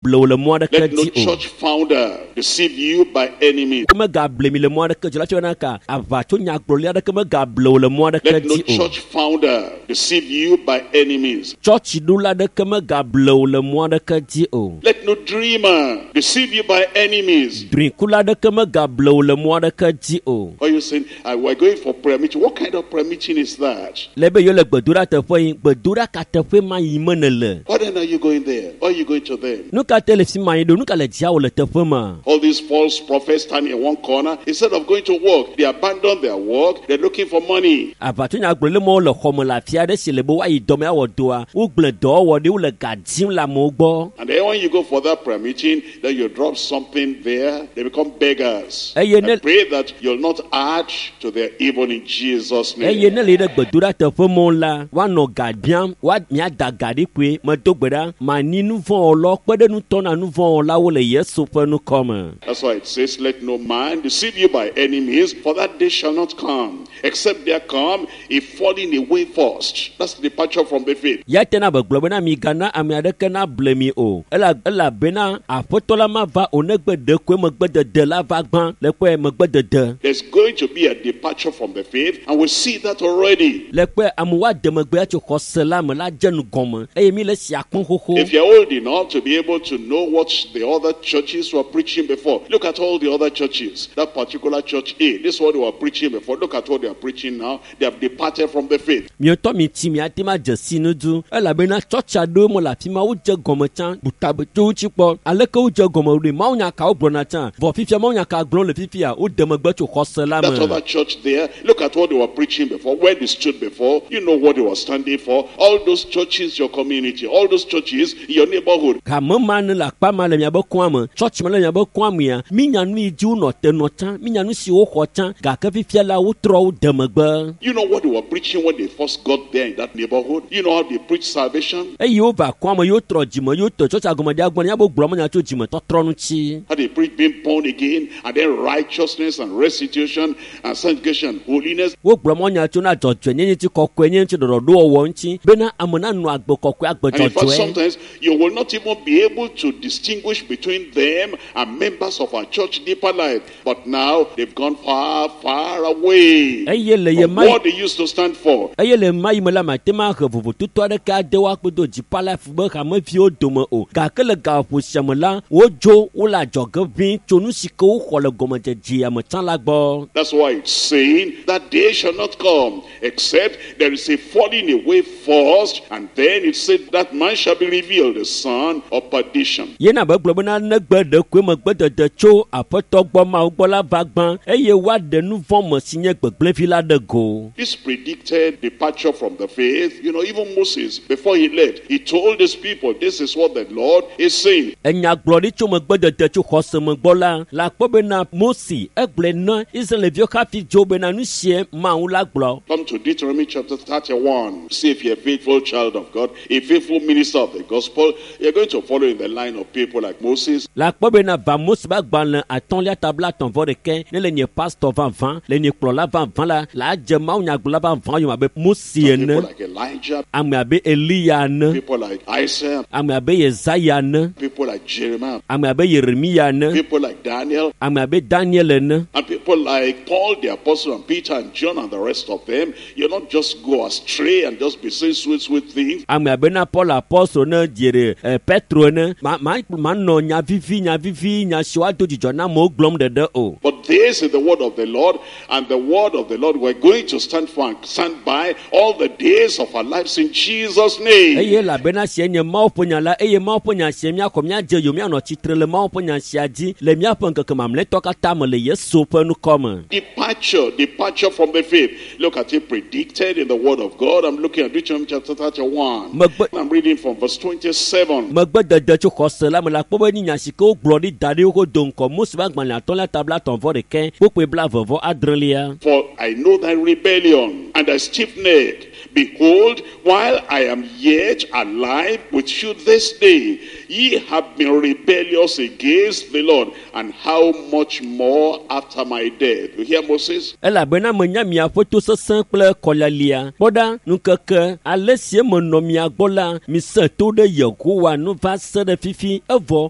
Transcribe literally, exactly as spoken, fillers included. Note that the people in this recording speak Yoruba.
ble le mo de Let no kedi o. church founder deceive you by any means. Keme ga ble mi le mo de kedi la chona ka ava cho nya gbolo de keme ga ble le mo de Let no kedi o. church founder deceive you by any means. Church du la de keme ga ble le mo de kedi o. Let no dreamer deceive you by any means. Drin kula de keme ga ble le mo de kedi o. Or you saying, uh, we're going for prayer meeting. What kind of prayer meeting is that? Lebe yo le gbedura te fe gbedura ka te fe ma yi mene le. Why then are you going there? Why are you going to them? Nu ka te le si ma yi do nu ka le dia o le te fe ma. All these false prophets stand in one corner. Instead of going to work, they abandon their work. They're looking for money. Ava cho nya gbolo le mo le xɔme la fia de si le be wa yi dɔme awɔ doa. Wo gble dɔ wɔ de wo le ga dim la mo gbɔ. And then when you go for that prayer meeting, then you drop something there. They become beggars. Eye I ne pray that you'll not add to their evil in Jesus' name. eye ne le de gbedura te fe mo la wa nɔ ga biam wa mia da ga de koe me do gbe ɖa ma ni nu vɔ lɔ kpe ɖe nu tɔ na nu vɔ la wo le Yesu ƒe nu kɔme. That's why it says, let no man deceive you by any means, for that day shall not come, except there come a falling away first. That's the departure from the faith. Ya tena be gblɔ bena mi gana ame aɖeke na ble mi o. Ela elabena aƒetɔ la ma va o negbe de koe megbedede la va gbã le kpe megbedede. There's going to be a departure from the faith, and we see that already. Le kpe amewo ade megbe tso xɔse la me la dze nu gɔme eye mi le sia kpɔm xoxo. If you're old enough to be able to know what the other churches were preaching before, look at all the other churches. That particular church A, this is what they were preaching before. Look at what they are preaching now. They have departed from the faith. Mietɔ mi ti mi ate ma dze si nu du elabena tsɔtsa ɖewo mo le afi ma wo dze gɔme tsã butabete wo tsi kpɔ aleke wo dze gɔme ɖoe mawo nya ka wo gblɔna tsã vɔ fifia mawo nya ka gblɔm le fifia wo de megbe tso xɔse la That me. other church there, look at what they were preaching before, where they stood before. You know what they were standing for. All those churches, your community, all those churches in your neighborhood. Game ma ne le akpa ma le miabe kɔa me tsɔtsi me le miabe kɔa mea mi nya nu yi dzi wo nɔ te nɔ tsã mi nya nu si wo xɔ tsã gake fifia la wo trɔ wo de megbe. You know what they were preaching when they first got there in that neighborhood. You know how they preached salvation. Eye wo va kɔa me yewo trɔ dzime yewo tɔ tsɔtsi agɔmedi agbɔna ya bo gblɔ me nya tso dzime tɔtrɔ ŋuti. How they preach being born again, and then righteousness and restitution and sanctification and holiness. Wo gblɔ me nya tso na dzɔdzɔe nye ŋuti kɔkɔe nye ŋuti ɖɔɖɔ wɔwɔ ŋuti bena ame na nu agbe kɔkɔe agbe And in fact, dzɔdzɔe. sometimes you will not even be able to distinguish between them and members of our church deeper life. But now they've gone far, far away Eye le ye from ma what they used to stand for. eye le ma yi me la ma te ma he vovototo aɖeke ade wo akpedo dzipa la fu be hameviwo dome o gake le gaƒo sia me la wodzo wo le adzɔge ʋĩ tso nu si ke wo xɔ le gɔmedzedzia me tsã la gbɔ. That's why it's saying that day shall not come except there is a falling away first, and then it said that man shall be revealed, the son of perdition. Yena be gblɔ bena negbe ɖe koe megbedede tso aƒetɔ gbɔ mawo gbɔ la va gbã eye woaɖe nu vɔ̃ me si nye gbegblẽvi la ɖe go. This predicted departure from the faith. You know, even Moses, before he left, he told his people, this is what the Lord is saying. Enyagblɔɖi tso megbedede tso xɔse me gbɔ la la kpɔ bena Mosi egblɔe na Israelviwo hafi dzo bena nu sie Mawu la gblɔ. Come to Deuteronomy chapter thirty-one. See if you're a faithful child of God, a faithful minister of the gospel. You're going to follow in the line of people like Moses. La kpɔ bena va Mose ba gbalẽ atɔ̃lia tabla atɔ̃vɔ ɖekɛ ne le nye pastor vavã le nye kplɔla vavã la la adze Mawu nyagblɔla vavã yome abe Mose Some ene, people like Elijah, ame abe Eliya ene, people like Isaiah, ame abe Yesaya ene, people like Jeremiah, ame abe Yeremia ene, people like Daniel, ame abe Daniel ene, and people like Paul the apostle and Peter and John and the rest of them. You not just go astray and just be saying sweet, sweet things. ame abe na Paul apɔstol ne dziere eh, Petro ene ma ma ma nɔ nya vivi nya vivi nya si woado dzidzɔ na amewo gblɔm ɖeɖe o. But this is the word of the Lord, and the word of the Lord we're going to stand for and stand by all the days of our lives in Jesus' name. Eye elabena sie nye Mawu ƒe nya la eye Mawu ƒe nya sie míaxɔ míadze yo míanɔ tsitre le Mawu ƒe nya sia dzi le míaƒe ŋkeke mamlɛtɔ katã me le Yesu ƒe nukɔme. Departure, departure from the faith. Look at it predicted in the word of God. I'm looking at Deuteronomy chapter thirty-one. Megbe I'm reading from verse twenty-seven. megbedede tso xɔse la me la kpɔ be ni nya si ke wogblɔ ɖi da ɖi wo do ŋkɔ Mose ƒe agbalẽ atɔ̃lia tabla atɔ̃vɔ ɖekɛ kpokpoe blavevɔ adrelia. For I know thy rebellion and thy stiff neck. Behold, while I am yet alive with you this day, ye have been rebellious against the Lord, and how much more after my death? You hear Moses? Elabena menya miaƒe tosesẽ kple kɔlialia kpɔɖa nukeke ale sie menɔ mia gbɔ la misẽ to ɖe Yehowa nu va se ɖe fifi evɔ